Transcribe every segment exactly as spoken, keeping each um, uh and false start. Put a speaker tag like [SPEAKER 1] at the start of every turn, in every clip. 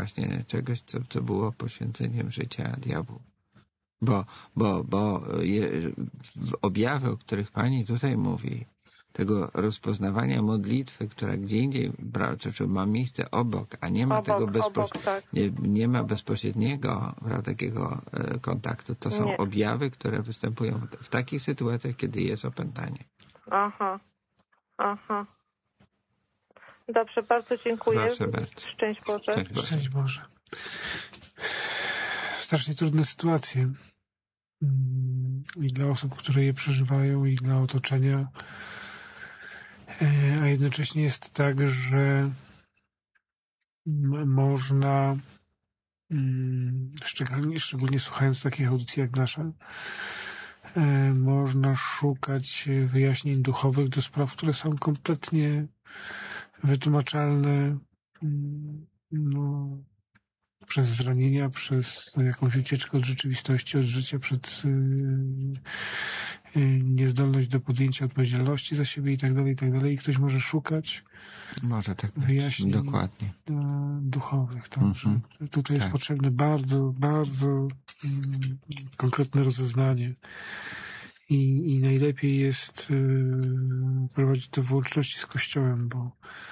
[SPEAKER 1] właśnie czegoś, co, co było poświęceniem życia diabłu. Bo, bo, bo je, objawy, o których pani tutaj mówi, tego rozpoznawania modlitwy, która gdzie indziej bra, czy, czy ma miejsce obok, a nie ma
[SPEAKER 2] obok,
[SPEAKER 1] tego bezpoś...
[SPEAKER 2] obok, tak.
[SPEAKER 1] nie, nie ma bezpośredniego prawda, takiego e, kontaktu, to są
[SPEAKER 2] nie.
[SPEAKER 1] objawy, które występują w, w takich sytuacjach, kiedy jest opętanie.
[SPEAKER 2] Aha, aha. Dobrze, bardzo dziękuję.
[SPEAKER 1] Proszę bardzo.
[SPEAKER 2] Szczęść Boże.
[SPEAKER 1] Szczęść Boże.
[SPEAKER 3] Szczęść Boże. Strasznie trudne sytuacje. I dla osób, które je przeżywają, i dla otoczenia. A jednocześnie jest tak, że można, szczególnie, szczególnie słuchając takich audycji jak nasza, można szukać wyjaśnień duchowych do spraw, które są kompletnie wytłumaczalne no, przez zranienia, przez jakąś ucieczkę od rzeczywistości, od życia, przed niezdolność do podjęcia odpowiedzialności za siebie i tak dalej, i tak dalej. I ktoś może szukać
[SPEAKER 1] może tak być.
[SPEAKER 3] wyjaśnień
[SPEAKER 1] Dokładnie.
[SPEAKER 3] duchowych. Tak,
[SPEAKER 1] Mm-hmm.
[SPEAKER 3] że tutaj jest
[SPEAKER 1] tak.
[SPEAKER 3] potrzebne bardzo, bardzo mm, konkretne rozeznanie. I, i najlepiej jest y, prowadzić to w łączności z Kościołem, bo,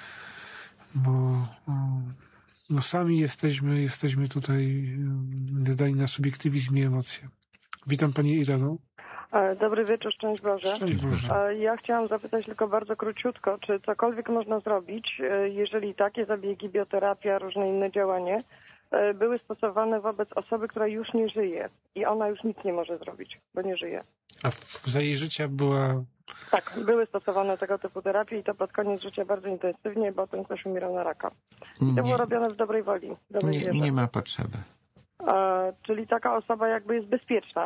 [SPEAKER 3] bo no sami jesteśmy, jesteśmy tutaj zdani na subiektywizm i emocje. Witam Pani Ireno.
[SPEAKER 2] Dobry wieczór, szczęść Boże.
[SPEAKER 3] Szczęść Boże.
[SPEAKER 2] Ja chciałam zapytać tylko bardzo króciutko, czy cokolwiek można zrobić, jeżeli takie zabiegi, bioterapia, różne inne działanie były stosowane wobec osoby, która już nie żyje i ona już nic nie może zrobić, bo nie żyje.
[SPEAKER 3] A za jej życia była...
[SPEAKER 2] Tak, były stosowane tego typu terapie i to pod koniec życia bardzo intensywnie, bo ten ktoś umierał na raka. I to
[SPEAKER 1] nie,
[SPEAKER 2] było robione w dobrej woli, w dobrej
[SPEAKER 1] nie,
[SPEAKER 2] wierze.
[SPEAKER 1] nie ma potrzeby.
[SPEAKER 2] E, czyli taka osoba jakby jest bezpieczna.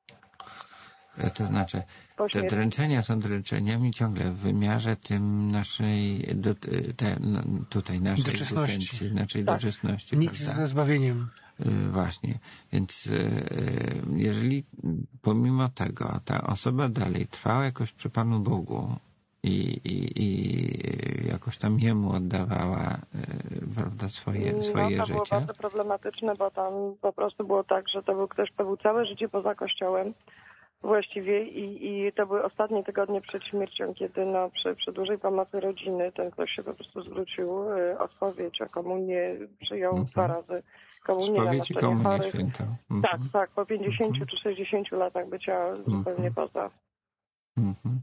[SPEAKER 1] To znaczy, te dręczenia są dręczeniami ciągle w wymiarze tym naszej, do, te, no, tutaj naszej egzystencji, naszej
[SPEAKER 2] tak.
[SPEAKER 1] doczesności.
[SPEAKER 3] Nic
[SPEAKER 1] prawda?
[SPEAKER 3] ze zbawieniem.
[SPEAKER 1] Yy, właśnie. Więc yy, jeżeli pomimo tego ta osoba dalej trwała jakoś przy Panu Bogu i, i, i jakoś tam Jemu oddawała yy, prawda, swoje, swoje
[SPEAKER 2] no, to
[SPEAKER 1] życie.
[SPEAKER 2] było bardzo problematyczne, bo tam po prostu było tak, że to był ktoś, kto był całe życie poza Kościołem. Właściwie i, i to były ostatnie tygodnie przed śmiercią, kiedy no, przy, przy dużej pomocy rodziny ten ktoś się po prostu zwrócił y, o spowiedź, o komunię, przyjął mm-hmm. dwa razy komunię na
[SPEAKER 1] spowiedź i komunię
[SPEAKER 2] chorych.
[SPEAKER 1] świętą. Mm-hmm.
[SPEAKER 2] Tak, tak, po pięćdziesięciu mm-hmm. czy sześćdziesięciu latach bycia mm-hmm. zupełnie poza.
[SPEAKER 1] Mm-hmm.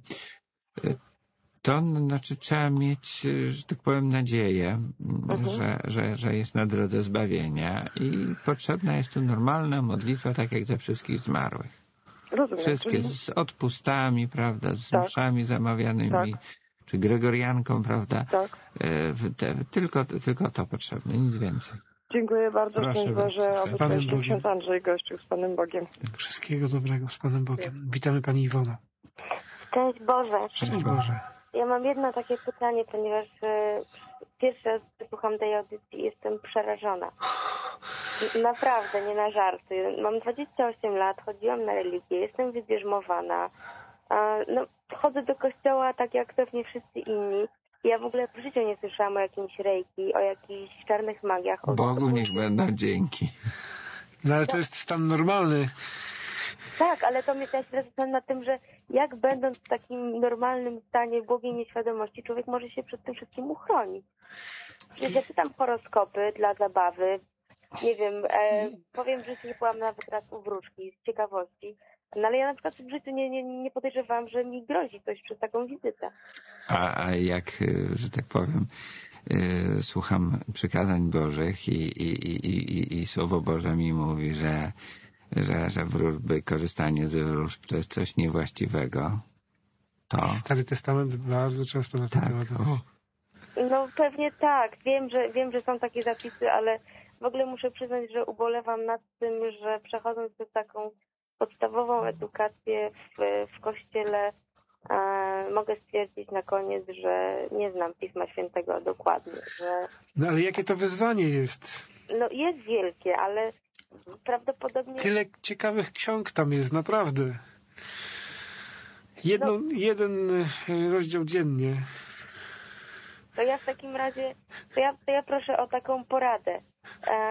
[SPEAKER 1] To znaczy trzeba mieć, że tak powiem, nadzieję, mm-hmm. że, że, że jest na drodze zbawienia i potrzebna jest tu normalna modlitwa, tak jak za wszystkich zmarłych.
[SPEAKER 2] Rozumiem,
[SPEAKER 1] wszystkie
[SPEAKER 2] czyli...
[SPEAKER 1] z odpustami, prawda, z
[SPEAKER 2] tak.
[SPEAKER 1] mszami zamawianymi, tak. czy gregorianką, prawda,
[SPEAKER 2] tak.
[SPEAKER 1] e, te, tylko, tylko to potrzebne, nic więcej.
[SPEAKER 2] Dziękuję bardzo,
[SPEAKER 1] Proszę
[SPEAKER 2] szczęść Boże, aby też ksiądz Andrzej gościł z Panem Bogiem.
[SPEAKER 3] Wszystkiego dobrego z Panem Bogiem. Witamy Pani Iwona.
[SPEAKER 4] Szczęść Boże.
[SPEAKER 3] Szczęść Boże.
[SPEAKER 4] Ja mam jedno takie pytanie, ponieważ e, pierwszy raz słucham tej audycji i jestem przerażona. Naprawdę, nie na żarty. Mam dwadzieścia osiem lat, chodziłam na religię, jestem wybierzmowana. No, chodzę do kościoła tak jak pewnie wszyscy inni. Ja w ogóle w życiu nie słyszałam o jakimś rejki, o jakichś czarnych magiach. O
[SPEAKER 1] Bogu niech będą dzięki.
[SPEAKER 3] No ale to jest stan normalny.
[SPEAKER 4] Tak, ale to mnie też zastanawiam na tym, że jak będąc w takim normalnym stanie błogiej nieświadomości, człowiek może się przed tym wszystkim uchronić. Więc ja czytam horoskopy dla zabawy. Nie wiem, e, powiem, że nie byłam nawet raz u wróżki z ciekawości, no ale ja na przykład w życiu nie, nie, nie podejrzewałam, że mi grozi coś przez taką wizytę.
[SPEAKER 1] A, a jak, że tak powiem, y, słucham przykazań Bożych i, i, i, i, i Słowo Boże mi mówi, że, że, że wróżby, korzystanie ze wróżb to jest coś niewłaściwego, to...
[SPEAKER 3] Stary Testament bardzo często na ten
[SPEAKER 1] tak.
[SPEAKER 3] temat.
[SPEAKER 4] No pewnie tak, wiem, że wiem, że są takie zapisy, ale w ogóle muszę przyznać, że ubolewam nad tym, że przechodząc przez taką podstawową edukację w, w kościele e, mogę stwierdzić na koniec, że nie znam Pisma Świętego dokładnie. Że,
[SPEAKER 3] no ale jakie to wyzwanie jest?
[SPEAKER 4] No jest wielkie, ale prawdopodobnie...
[SPEAKER 3] Tyle ciekawych ksiąg tam jest, naprawdę. Jedno, no, jeden rozdział dziennie.
[SPEAKER 4] To ja w takim razie, to ja, to ja proszę o taką poradę. E,